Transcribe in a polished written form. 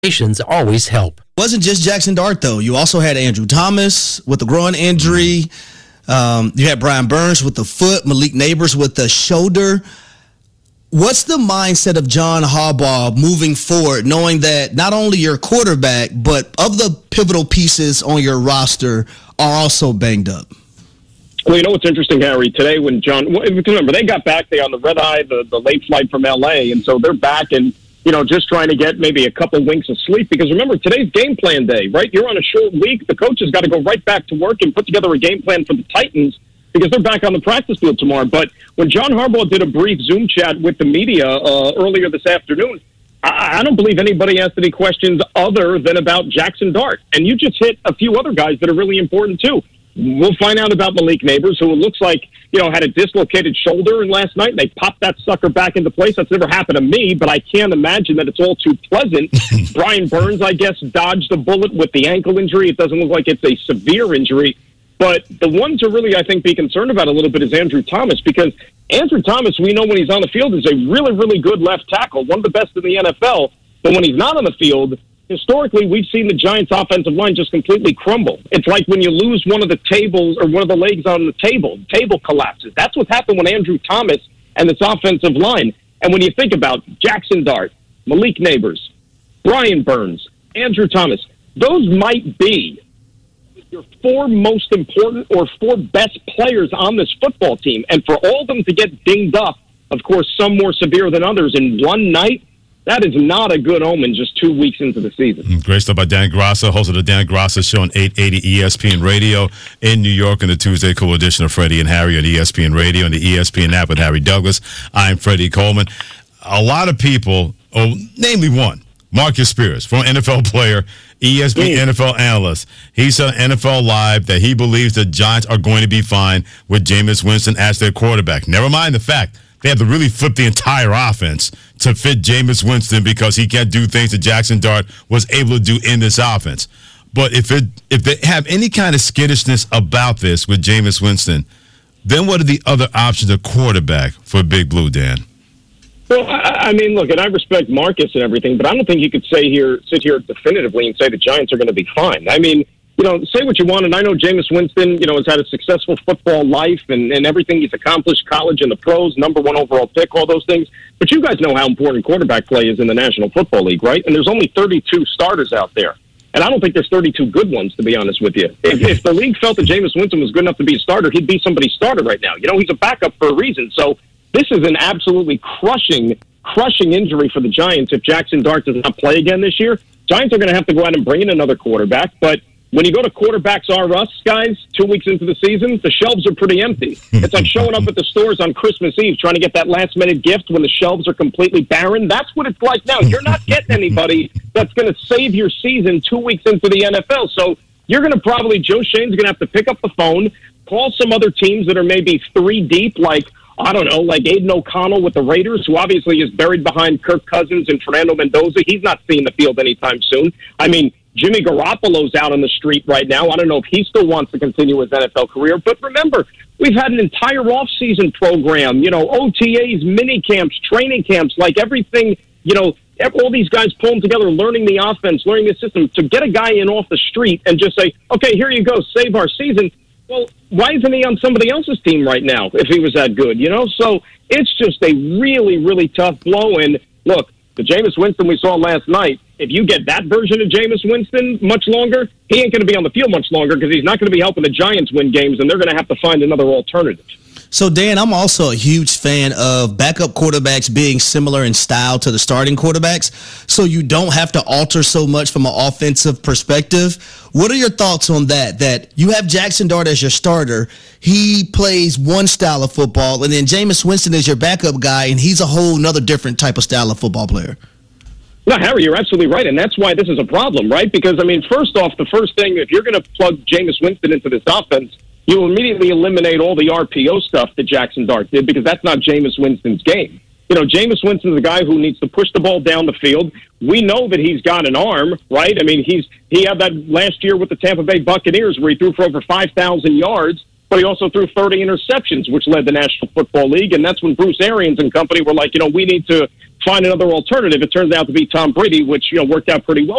always help. It wasn't just Jackson Dart, though. You also had Andrew Thomas with the groin injury. You had Brian Burns with the foot, Malik Neighbors with the shoulder. What's the mindset of John Harbaugh moving forward, knowing that not only your quarterback, but of the pivotal pieces on your roster are also banged up? Well, you know what's interesting, Harry? Today when remember, they got back, they on the red-eye, the late flight from L.A., and so they're back and, just trying to get maybe a couple winks of sleep. Because remember, today's game plan day, right? You're on a short week. The coach has got to go right back to work and put together a game plan for the Titans because they're back on the practice field tomorrow. But when John Harbaugh did a brief Zoom chat with the media earlier this afternoon, I don't believe anybody asked any questions other than about Jackson Dart. And you just hit a few other guys that are really important, too. We'll find out about Malik Neighbors, who it looks like, had a dislocated shoulder last night, and they popped that sucker back into place. That's never happened to me, but I can't imagine that it's all too pleasant. Brian Burns, I guess, dodged a bullet with the ankle injury. It doesn't look like it's a severe injury. But the one to really, I think, be concerned about a little bit is Andrew Thomas, because Andrew Thomas, we know when he's on the field, is a really, really good left tackle, one of the best in the NFL. But when he's not on the field, historically, we've seen the Giants' offensive line just completely crumble. It's like when you lose one of the tables or one of the legs on the table collapses. That's what happened with Andrew Thomas and this offensive line. And when you think about Jackson Dart, Malik Neighbors, Brian Burns, Andrew Thomas, those might be your four most important or four best players on this football team. And for all of them to get dinged up, of course, some more severe than others in one night, that is not a good omen just 2 weeks into the season. Great stuff by Dan Graca, host of the Dan Graca Show on 880 ESPN Radio in New York, and the Tuesday cool edition of Freddie and Harry on ESPN Radio and the ESPN app with Harry Douglas. I'm Freddie Coleman. A lot of people, namely one, Marcus Spears, former NFL player, ESPN NFL analyst. He said on NFL Live that he believes the Giants are going to be fine with Jameis Winston as their quarterback. Never mind the fact they have to really flip the entire offense to fit Jameis Winston because he can't do things that Jackson Dart was able to do in this offense. But if they have any kind of skittishness about this with Jameis Winston, then what are the other options at quarterback for Big Blue, Dan? Well, I mean, look, and I respect Marcus and everything, but I don't think you could sit here definitively and say the Giants are going to be fine. I mean, say what you want, and I know Jameis Winston, has had a successful football life and everything he's accomplished, college and the pros, number one overall pick, all those things. But you guys know how important quarterback play is in the National Football League, right? And there's only 32 starters out there. And I don't think there's 32 good ones, to be honest with you. If the league felt that Jameis Winston was good enough to be a starter, he'd be somebody's starter right now. He's a backup for a reason. So this is an absolutely crushing injury for the Giants if Jackson Dart does not play again this year. Giants are going to have to go out and bring in another quarterback, but when you go to Quarterbacks R Us, guys, 2 weeks into the season, the shelves are pretty empty. It's like showing up at the stores on Christmas Eve trying to get that last-minute gift when the shelves are completely barren. That's what it's like now. You're not getting anybody that's going to save your season 2 weeks into the NFL. So you're going to probably, Joe Shane's going to have to pick up the phone, call some other teams that are maybe three deep, like Aiden O'Connell with the Raiders, who obviously is buried behind Kirk Cousins and Fernando Mendoza. He's not seeing the field anytime soon. I mean, Jimmy Garoppolo's out on the street right now. I don't know if he still wants to continue his NFL career. But remember, we've had an entire off-season program, OTAs, mini camps, training camps, like everything, all these guys pulling together, learning the offense, learning the system. To get a guy in off the street and just say, okay, here you go, save our season. Well, why isn't he on somebody else's team right now if he was that good, So it's just a really, really tough blow. And look, the Jameis Winston we saw last night, if you get that version of Jameis Winston much longer, he ain't going to be on the field much longer because he's not going to be helping the Giants win games, and they're going to have to find another alternative. So, Dan, I'm also a huge fan of backup quarterbacks being similar in style to the starting quarterbacks, so you don't have to alter so much from an offensive perspective. What are your thoughts on that? That you have Jackson Dart as your starter, he plays one style of football, and then Jameis Winston is your backup guy, and he's a whole nother different type of style of football player. No, Harry, you're absolutely right, and that's why this is a problem, right? Because, I mean, first off, the first thing, if you're going to plug Jameis Winston into this offense, you immediately eliminate all the RPO stuff that Jackson Dart did because that's not Jameis Winston's game. Jameis Winston's a guy who needs to push the ball down the field. We know that he's got an arm, right? I mean, he had that last year with the Tampa Bay Buccaneers where he threw for over 5,000 yards, but he also threw 30 interceptions, which led the National Football League, and that's when Bruce Arians and company were like, we need to find another alternative. It turns out to be Tom Brady, which worked out pretty well